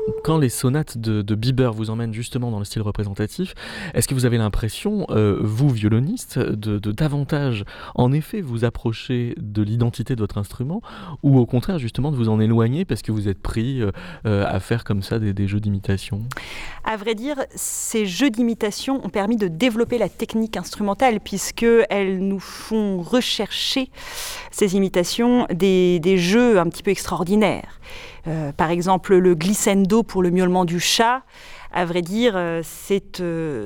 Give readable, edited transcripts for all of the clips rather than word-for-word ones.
quand les sonates de Bieber vous emmènent justement dans le style représentatif, est-ce que vous avez l'impression, vous violoniste, de davantage, en effet, vous approcher de l'identité de votre instrument, ou au contraire justement de vous en éloigner parce que vous êtes pris à faire comme ça des jeux d'imitation? À vrai dire, ces jeux d'imitation ont permis de développer la technique instrumentale puisqu'elles nous font rechercher, ces imitations, des jeux un petit peu extraordinaires. Par exemple, le glissando pour le miaulement du chat, à vrai dire, c'est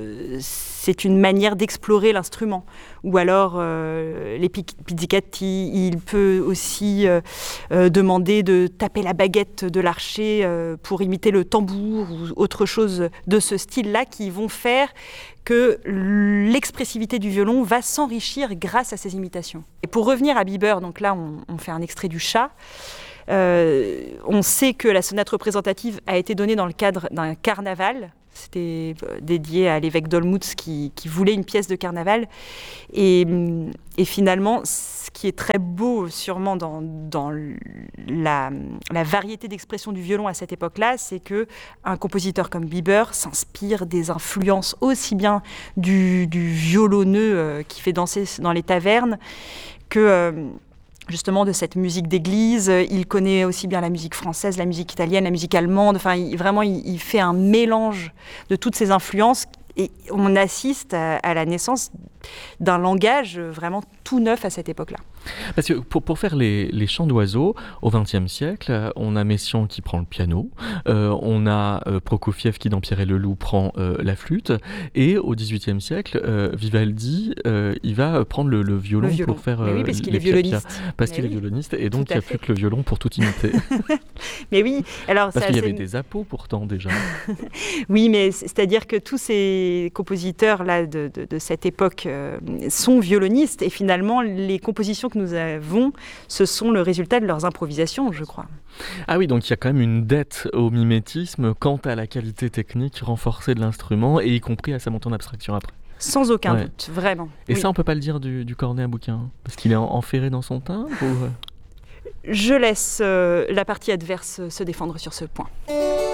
une manière d'explorer l'instrument. Ou alors, les pizzicati, il peut aussi demander de taper la baguette de l'archer pour imiter le tambour ou autre chose de ce style-là qui vont faire que l'expressivité du violon va s'enrichir grâce à ces imitations. Et pour revenir à Bieber, donc là, on fait un extrait du chat. On sait que la sonate représentative a été donnée dans le cadre d'un carnaval. C'était dédié à l'évêque d'Olmütz qui voulait une pièce de carnaval. Et finalement, ce qui est très beau sûrement dans la variété d'expression du violon à cette époque-là, c'est qu'un compositeur comme Bieber s'inspire des influences aussi bien du violonneux qui fait danser dans les tavernes que... justement de cette musique d'église. Il connaît aussi bien la musique française, la musique italienne, la musique allemande. Enfin, il fait un mélange de toutes ces influences et on assiste à la naissance d'un langage vraiment tout neuf à cette époque-là. Parce que pour faire les chants d'oiseaux, au XXe siècle, on a Messiaen qui prend le piano, on a Prokofiev qui, dans Pierre et le Loup, prend la flûte, et au XVIIIe siècle, Vivaldi, il va prendre le violon pour faire oui, parce qu'il les est violoniste. Parce qu'il est violoniste, et donc il n'y a plus que le violon pour tout imiter. Mais oui, alors parce qu'il y avait des appos pourtant déjà. Oui, mais c'est-à-dire que tous ces compositeurs-là de cette époque sont violonistes, et finalement, les compositions que nous avons, ce sont le résultat de leurs improvisations, je crois. Ah oui, donc il y a quand même une dette au mimétisme quant à la qualité technique renforcée de l'instrument, et y compris à sa montée en abstraction après. Sans aucun doute, vraiment. Et ça, on peut pas le dire du cornet à bouquin, parce qu'il est enferré dans son timbre ou... Je laisse la partie adverse se défendre sur ce point.